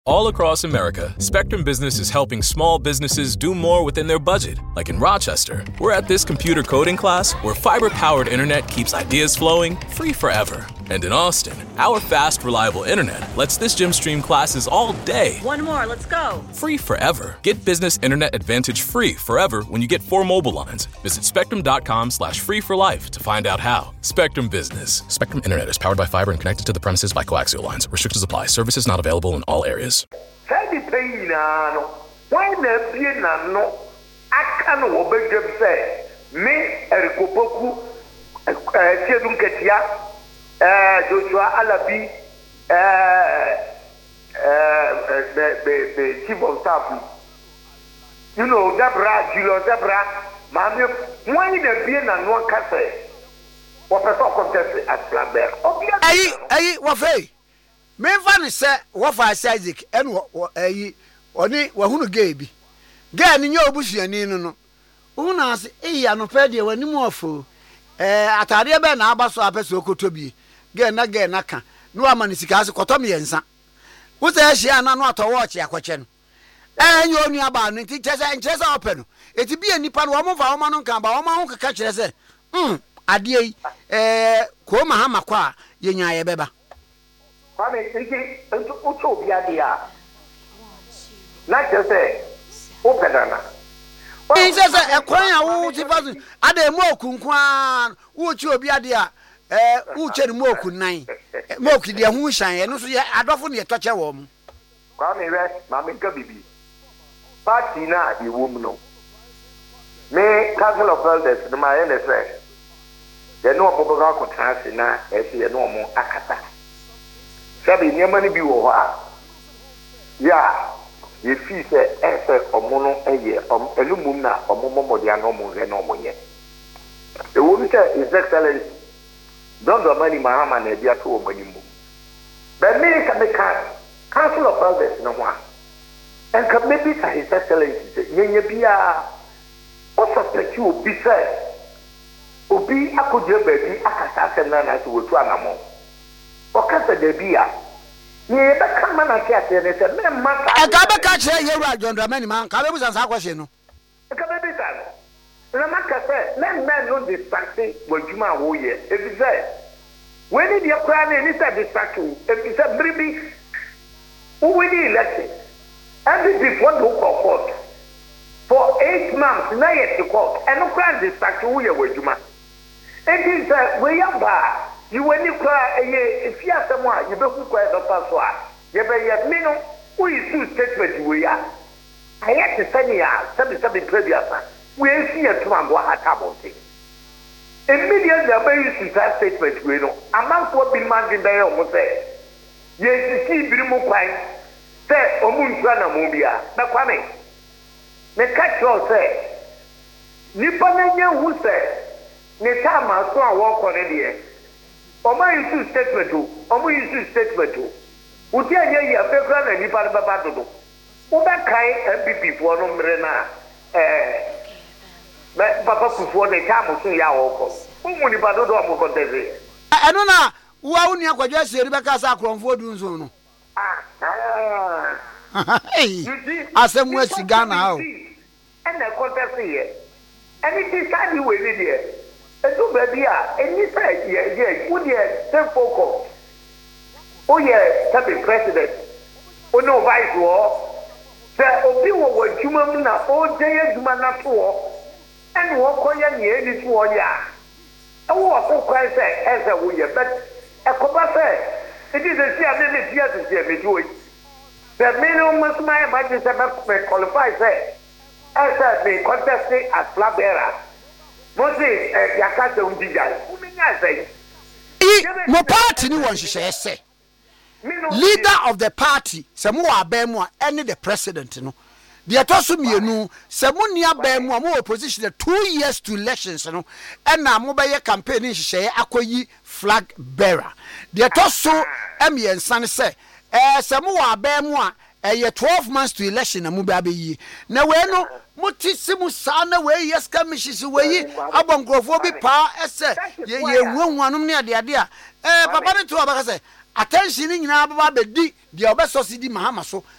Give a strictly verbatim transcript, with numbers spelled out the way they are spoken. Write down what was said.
All across America, Spectrum Business is helping small businesses do more within their budget. Like in Rochester, we're at this computer coding class where fiber-powered internet keeps ideas flowing free forever. And in Austin, our fast, reliable internet lets this gym stream classes all day. One more, let's go. Free forever. Get Business Internet Advantage free forever when you get four mobile lines. Visit spectrum.com slash free for life to find out how. Spectrum Business. Spectrum Internet is powered by fiber and connected to the premises by coaxial lines. Restrictions apply. Services not available in all areas. Say pain no. Why na be na no? Aka no obedwem say me erikopoku eh tiedum ketia eh Joshua Alabi eh eh the the chief of staff. You know Debra Julius Debra mami why na be na no aka say what person contest at Flabert. Ayi ayi wo fei me fa ne se wo fa Isaac en wo ayi oni wo hunu gay bi gay ni nya obusuani no no wo na ase e ya no pe de wani mu ofo eh atade be na aba so apese okotobie gay na gay na ka no amani sika ase kotom yensa wo se hia na no atowo oche akwache no eh nya onu aba no ti chese nchese ope no eti bi enipa no wo mo fa wo ma no nka ba wo ma ho keka kire se mm ade yi eh ko ma ha makwa yenya ye beba Kwame nti nti ucho bia dia na jese o pedana nti se ekwan a wo ti fasu ada mo okunkwan wo chi obi ade a eh wo che ni mo okunan mo okidi hu hyan e no so ye adofo ne toche wo mu Kwame we ma me ka bibi party na e wo mu no me council of elders no ma ye ne se de no obobo ga ko transi na e se ye no mo akata Sabi nyamani bi wo ha ya ye fi se ese omono eye om elumum na omomo modia no mo re no mo ye e wo bi se his excellence don do mani mahama na bia to o mani mu be me ka me ka council of elders no ho en ka me bi sa his excellence nyenye bia o suspect you bi se obi akoje ba bi akasa se na na so wotu anamo Okasa de bia ye be kan mana ke ate ne se me mata e ka be ka kire ye ru John Dramani man ka be busan sa kwahye no e ka be bi sa no na maka se me me no distract wajuma wo ye e bi se we ni de kwa na ni sa distract e bi se bribi we ni election and before the court for eight months na ye the court and no kwa distract wo ye wajuma e bi se we ya ba you when you cry if you have someone you be who cry the password you be yet me no who is two statement we are I had to send you some some previous we see a two and go at about it immediately be use that statement we know amount what be man in there almost say yes see bi mu kwan say omuntua na mo bia na kwame me catch you say nipa na nya hu say ne time so a wo kọ ne de Oma issue statement o, omo issue statement o. Uti anye ya fekra na nipa baba dodo. Uba kai M P P fo no mre na eh ba papa kufo ne ka mo so ya wo ko. Umu nipa dodo o mo kontese. Eno na wo a woni akwadwa asieri be ka sa akronfo du nso no. Ah. Hey. Asem wa siga na ha o. Ena kontese ye. Eni ti sadi we ni de. Edu baby a any side ye ye who dey stay focus. Oh yeah, to be president. Oh no vice war. Say obi wo wadwuma mu na o dey adwuma na to wo. And wo koye ne eni to wo ya. E wo ko kwan say e say wo ye but e ko ba say it is a see a me me to see me do it. The minimum my budget say qualify say as a me contesting as flag bearer. Moses yakase undija umenya say mo party ni won hihye say leader of the party se mo wa ba mu a ene the president no de atoso mienu se mo nia ba mu a mo opposition the two years to elections no ena mo ba ye campaign hihye akoyi flag bearer de atoso emiensa ne say eh se mo wa ba mu a eh twelve months to election na mo ba be yi na we no mutisimu sana we yes kamishisi we abonkrofo bi pa ese ye ye nwanwanum ne ade ade a eh papa ne to abaka se attention ni nyinaa baba bedi dia obesɔ si di mahama so